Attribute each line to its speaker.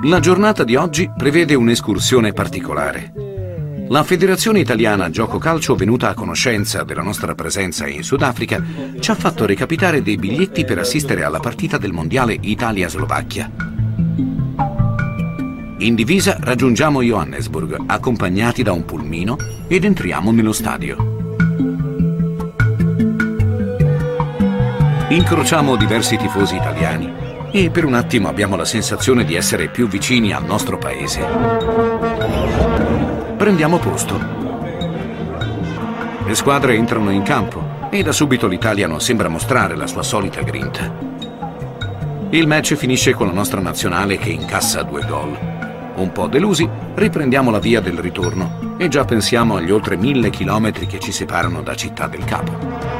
Speaker 1: La giornata di oggi prevede un'escursione particolare. La Federazione Italiana Gioco Calcio, venuta a conoscenza della nostra presenza in Sudafrica, ci ha fatto recapitare dei biglietti per assistere alla partita del Mondiale Italia-Slovacchia. In divisa raggiungiamo Johannesburg, accompagnati da un pulmino, ed entriamo nello stadio. Incrociamo diversi tifosi italiani e per un attimo abbiamo la sensazione di essere più vicini al nostro paese. Prendiamo posto. Le squadre entrano in campo e da subito l'Italia non sembra mostrare la sua solita grinta. Il match finisce con la nostra nazionale che incassa 2 gol. Un po' delusi, riprendiamo la via del ritorno e già pensiamo agli oltre 1000 chilometri che ci separano da Città del Capo.